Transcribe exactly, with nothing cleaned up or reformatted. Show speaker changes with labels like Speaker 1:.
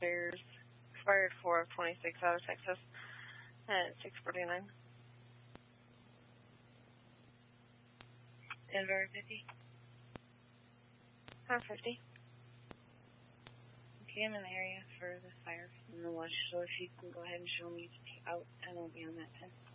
Speaker 1: There's expired four of twenty-six out of Texas at six forty-nine. Denver fifty. Pound fifty. Okay, I'm in the area for the fire in the wash, so if you can go ahead and show me out, and I'll be on that ten.